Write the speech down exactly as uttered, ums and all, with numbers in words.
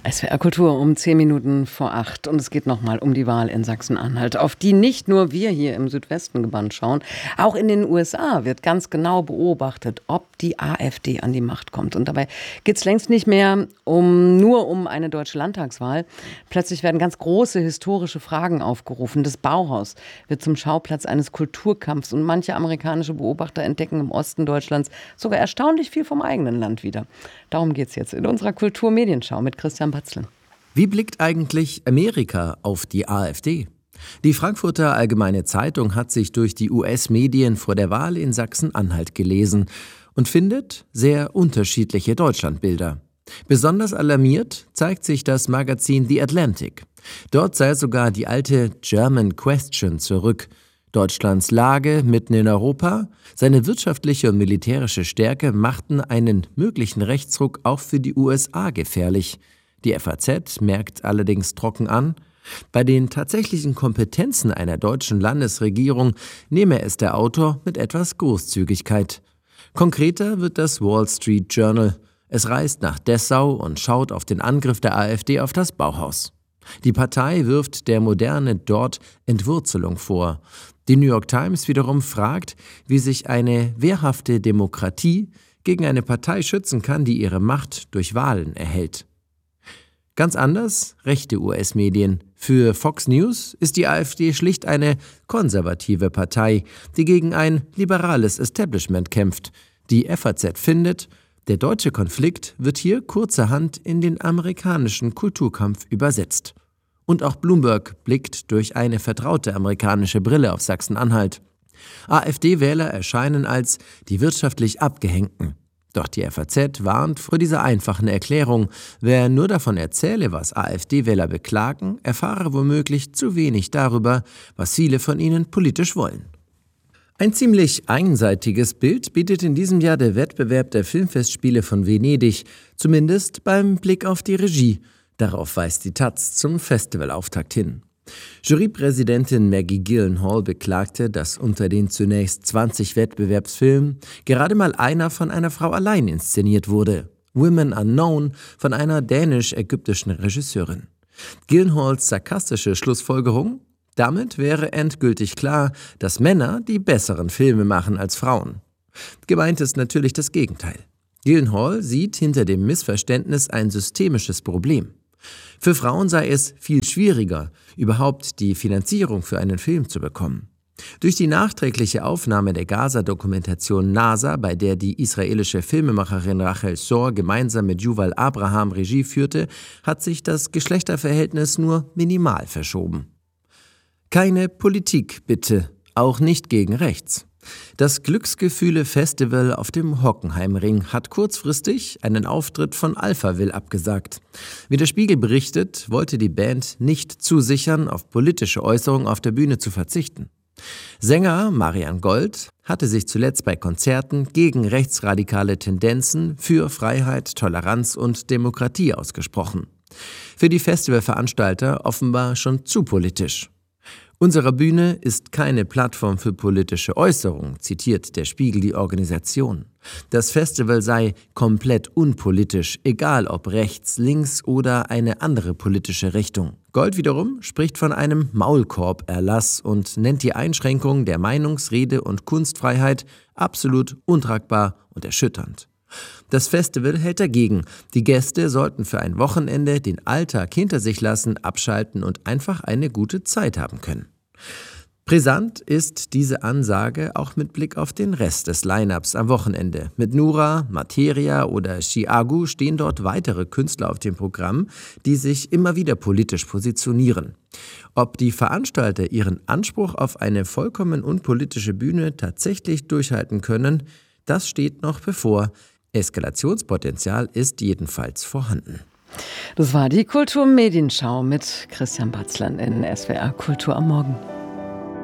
S W R Kultur um zehn Minuten vor acht und es geht nochmal um die Wahl in Sachsen-Anhalt, auf die nicht nur wir hier im Südwesten gebannt schauen. Auch in den U S A wird ganz genau beobachtet, ob die AfD an die Macht kommt. Und dabei geht es längst nicht mehr um, nur um eine deutsche Landtagswahl. Plötzlich werden ganz große historische Fragen aufgerufen. Das Bauhaus wird zum Schauplatz eines Kulturkampfs und manche amerikanische Beobachter entdecken im Osten Deutschlands sogar erstaunlich viel vom eigenen Land wieder. Darum geht es jetzt in unserer Kulturmedienschau mit Christian Batzlen. Wie blickt eigentlich Amerika auf die AfD? Die Frankfurter Allgemeine Zeitung hat sich durch die U S-Medien vor der Wahl in Sachsen-Anhalt gelesen und findet sehr unterschiedliche Deutschlandbilder. Besonders alarmiert zeigt sich das Magazin The Atlantic. Dort sei sogar die alte German Question zurück. Deutschlands Lage mitten in Europa, seine wirtschaftliche und militärische Stärke machten einen möglichen Rechtsruck auch für die U S A gefährlich. Die F A Z merkt allerdings trocken an, bei den tatsächlichen Kompetenzen einer deutschen Landesregierung nehme es der Autor mit etwas Großzügigkeit. Konkreter wird das Wall Street Journal. Es reist nach Dessau und schaut auf den Angriff der AfD auf das Bauhaus. Die Partei wirft der Moderne dort Entwurzelung vor. Die New York Times wiederum fragt, wie sich eine wehrhafte Demokratie gegen eine Partei schützen kann, die ihre Macht durch Wahlen erhält. Ganz anders rechte U S-Medien. Für Fox News ist die AfD schlicht eine konservative Partei, die gegen ein liberales Establishment kämpft. Die F A Z findet, der deutsche Konflikt wird hier kurzerhand in den amerikanischen Kulturkampf übersetzt. Und auch Bloomberg blickt durch eine vertraute amerikanische Brille auf Sachsen-Anhalt. AfD-Wähler erscheinen als die wirtschaftlich Abgehängten. Doch die F A Z warnt vor dieser einfachen Erklärung. Wer nur davon erzähle, was AfD-Wähler beklagen, erfahre womöglich zu wenig darüber, was viele von ihnen politisch wollen. Ein ziemlich einseitiges Bild bietet in diesem Jahr der Wettbewerb der Filmfestspiele von Venedig, zumindest beim Blick auf die Regie. Darauf weist die Taz zum Festivalauftakt hin. Jurypräsidentin Maggie Gyllenhaal beklagte, dass unter den zunächst zwanzig Wettbewerbsfilmen gerade mal einer von einer Frau allein inszeniert wurde. Women Unknown von einer dänisch-ägyptischen Regisseurin. Gyllenhaals sarkastische Schlussfolgerung? Damit wäre endgültig klar, dass Männer die besseren Filme machen als Frauen. Gemeint ist natürlich das Gegenteil. Gyllenhaal sieht hinter dem Missverständnis ein systemisches Problem. Für Frauen sei es viel schwieriger, überhaupt die Finanzierung für einen Film zu bekommen. Durch die nachträgliche Aufnahme der Gaza-Dokumentation NASA, bei der die israelische Filmemacherin Rachel Sor gemeinsam mit Yuval Abraham Regie führte, hat sich das Geschlechterverhältnis nur minimal verschoben. Keine Politik, bitte, auch nicht gegen rechts. Das Glücksgefühle-Festival auf dem Hockenheimring hat kurzfristig einen Auftritt von Alphaville abgesagt. Wie der Spiegel berichtet, wollte die Band nicht zusichern, auf politische Äußerungen auf der Bühne zu verzichten. Sänger Marian Gold hatte sich zuletzt bei Konzerten gegen rechtsradikale Tendenzen für Freiheit, Toleranz und Demokratie ausgesprochen. Für die Festivalveranstalter offenbar schon zu politisch. Unsere Bühne ist keine Plattform für politische Äußerungen, zitiert der Spiegel die Organisation. Das Festival sei komplett unpolitisch, egal ob rechts, links oder eine andere politische Richtung. Gold wiederum spricht von einem Maulkorb-Erlass und nennt die Einschränkung der Meinungs-, Rede- und Kunstfreiheit absolut untragbar und erschütternd. Das Festival hält dagegen. Die Gäste sollten für ein Wochenende den Alltag hinter sich lassen, abschalten und einfach eine gute Zeit haben können. Brisant ist diese Ansage auch mit Blick auf den Rest des Line-Ups am Wochenende. Mit Nura, Materia oder Chiagu stehen dort weitere Künstler auf dem Programm, die sich immer wieder politisch positionieren. Ob die Veranstalter ihren Anspruch auf eine vollkommen unpolitische Bühne tatsächlich durchhalten können, das steht noch bevor. Eskalationspotenzial ist jedenfalls vorhanden. Das war die Kulturmedienschau mit Christian Batzlen in S W R Kultur am Morgen.